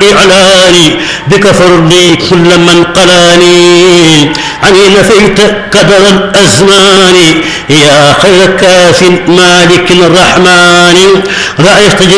إعلاني بك فرضي كل من قلاني عني نفيت قدر الأزمان يا خير كاف مالك الرحمن رأيت